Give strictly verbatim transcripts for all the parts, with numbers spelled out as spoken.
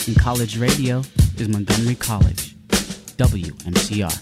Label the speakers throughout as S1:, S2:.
S1: And college radio is Montgomery College, W M C R.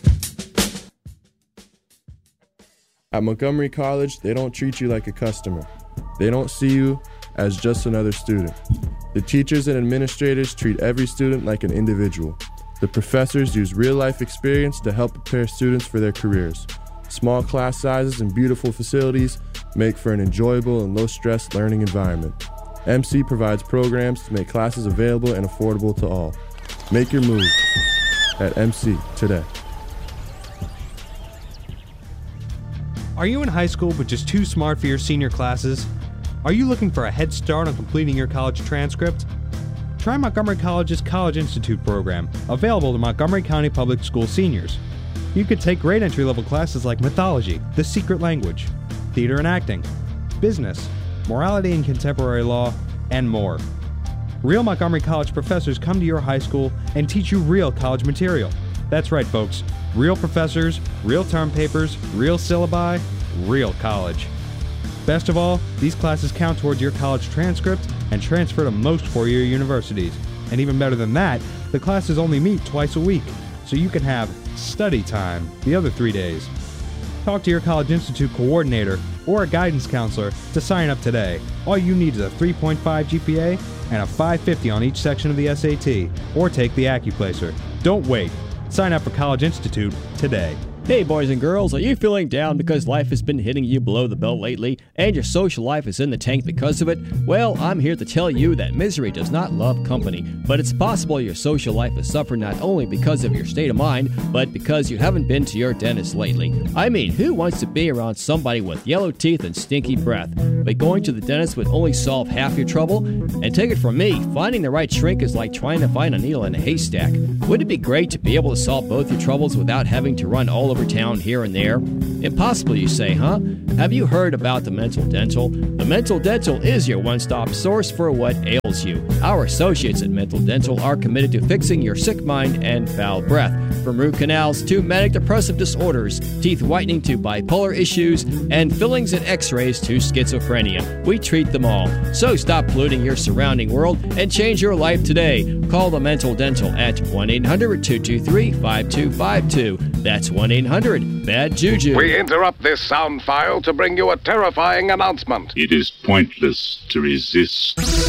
S2: At Montgomery College, they don't treat you like a customer. They don't see you as just another student. The teachers and administrators treat every student like an individual. The professors use real-life experience to help prepare students for their careers. Small class sizes and beautiful facilities make for an enjoyable and low-stress learning environment. M C provides programs to make classes available and affordable to all. Make your move at M C today.
S3: Are you in high school but just too smart for your senior classes? Are you looking for a head start on completing your college transcript? Try Montgomery College's College Institute program, available to Montgomery County Public School seniors. You could take great entry-level classes like mythology, the secret language, theater and acting, business, morality and contemporary law, and more. Real Montgomery College professors come to your high school and teach you real college material. That's right, folks. Real professors, real term papers, real syllabi, real college. Best of all, these classes count towards your college transcript and transfer to most four-year universities. And even better than that, the classes only meet twice a week, so you can have study time the other three days. Talk to your College Institute coordinator or a guidance counselor to sign up today. All you need is a three point five G P A and a five fifty on each section of the S A T, or take the AccuPlacer. Don't wait. Sign up for College Institute today.
S4: Hey boys and girls, are you feeling down because life has been hitting you below the belt lately and your social life is in the tank because of it? Well, I'm here to tell you that misery does not love company, but it's possible your social life is suffering not only because of your state of mind, but because you haven't been to your dentist lately. I mean, who wants to be around somebody with yellow teeth and stinky breath? But going to the dentist would only solve half your trouble? And take it from me, finding the right shrink is like trying to find a needle in a haystack. Wouldn't it be great to be able to solve both your troubles without having to run all over town here and there? Impossible, you say, huh? Have you heard about the Mental Dental? The Mental Dental is your one-stop source for what ails you. Our associates at Mental Dental are committed to fixing your sick mind and foul breath. From root canals to manic depressive disorders, teeth whitening to bipolar issues, and fillings and x-rays to schizophrenia, we treat them all. So stop polluting your surrounding world and change your life today. Call the Mental Dental at one eight hundred two two three five two five two. That's one eight hundred bad juju.
S5: We interrupt this sound file to bring you a terrifying announcement.
S6: It is pointless to resist.